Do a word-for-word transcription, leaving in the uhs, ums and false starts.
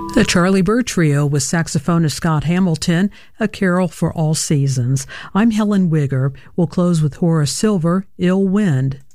The Charlie Byrd Trio with saxophonist Scott Hamilton, A Carol for All Seasons. I'm Helen Wigger. We'll close with Horace Silver, Ill Wind.